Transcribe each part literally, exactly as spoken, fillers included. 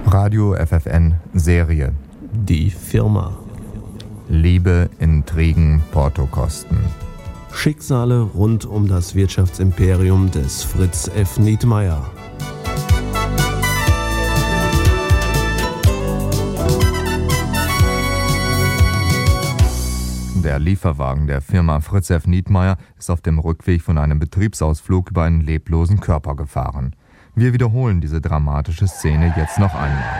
Radio F F N Serie. Die Firma. Liebe, Intrigen, Portokosten. Schicksale rund um das Wirtschaftsimperium des Fritz F. Nietmeyer. Der Lieferwagen der Firma Fritz F. Nietmeyer ist auf dem Rückweg von einem Betriebsausflug über einen leblosen Körper gefahren. Wir wiederholen diese dramatische Szene jetzt noch einmal.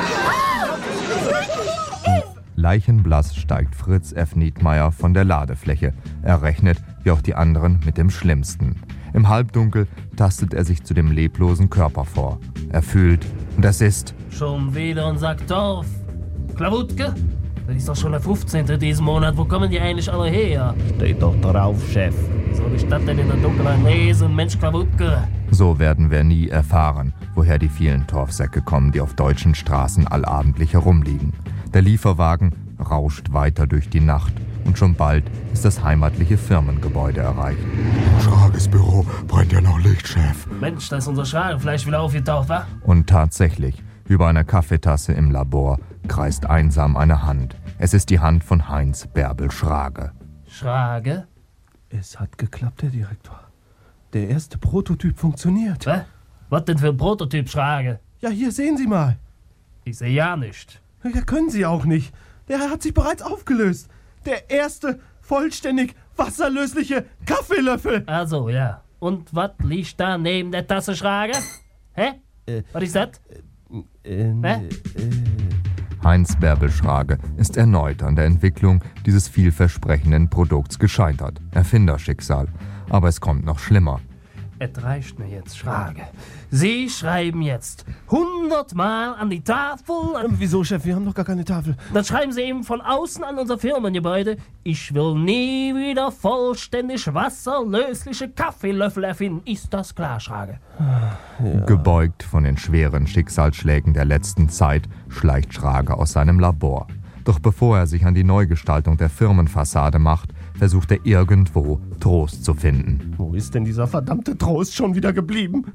Leichenblass steigt Fritz F. Nietmeyer von der Ladefläche. Er rechnet, wie auch die anderen, mit dem Schlimmsten. Im Halbdunkel tastet er sich zu dem leblosen Körper vor. Er fühlt, und es ist... Schon wieder ein Sack Torf. Klawutke? Das ist doch schon der fünfzehnte diesen Monat. Wo kommen die eigentlich alle her? Steht doch drauf, Chef. Wie soll ich das denn in der Dunkelheit lesen, Mensch Klawutke? So werden wir nie erfahren, woher die vielen Torfsäcke kommen, die auf deutschen Straßen allabendlich herumliegen. Der Lieferwagen rauscht weiter durch die Nacht und schon bald ist das heimatliche Firmengebäude erreicht. Im Schragesbüro brennt ja noch Licht, Chef. Mensch, da ist unser Schragenfleisch wieder aufgetaucht, wa? Und tatsächlich, über einer Kaffeetasse im Labor kreist einsam eine Hand. Es ist die Hand von Heinz Bärbel Schrage. Schrage? Es hat geklappt, Herr Direktor. Der erste Prototyp funktioniert. Was? Was denn für ein Prototyp, Schrage? Ja, hier sehen Sie mal. Ich sehe ja nicht. Ja, können Sie auch nicht. Der hat sich bereits aufgelöst. Der erste vollständig wasserlösliche Kaffeelöffel. Also, ja. Und was liegt da neben der Tasse, Schrage? Hä? Äh, was ist das? Äh, Hä? äh, Heinz Bärbel Schrage ist erneut an der Entwicklung dieses vielversprechenden Produkts gescheitert. Erfinderschicksal. Aber es kommt noch schlimmer. Es reicht mir jetzt, Schrage. Sie schreiben jetzt hundertmal an die Tafel. An Wieso, Chef? Wir haben doch gar keine Tafel. Dann schreiben Sie eben von außen an unser Firmengebäude: Ich will nie wieder vollständig wasserlösliche Kaffeelöffel erfinden. Ist das klar, Schrage? Ja. Gebeugt von den schweren Schicksalsschlägen der letzten Zeit schleicht Schrage aus seinem Labor. Doch bevor er sich an die Neugestaltung der Firmenfassade macht, versucht er irgendwo Trost zu finden. Wo ist denn dieser verdammte Trost schon wieder geblieben?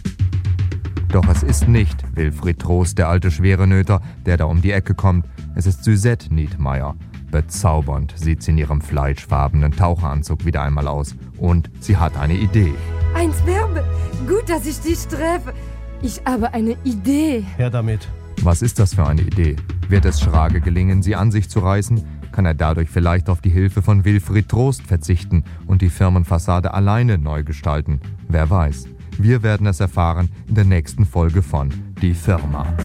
Doch es ist nicht Wilfried Trost, der alte Schwerenöter, der da um die Ecke kommt. Es ist Suzette Nietmeyer. Bezaubernd sieht sie in ihrem fleischfarbenen Taucheranzug wieder einmal aus. Und sie hat eine Idee. Heinz Bärbel, gut, dass ich dich treffe. Ich habe eine Idee. Her damit. Was ist das für eine Idee? Wird es Schrage gelingen, sie an sich zu reißen? Kann er dadurch vielleicht auf die Hilfe von Wilfried Trost verzichten und die Firmenfassade alleine neu gestalten? Wer weiß. Wir werden es erfahren in der nächsten Folge von Die Firma.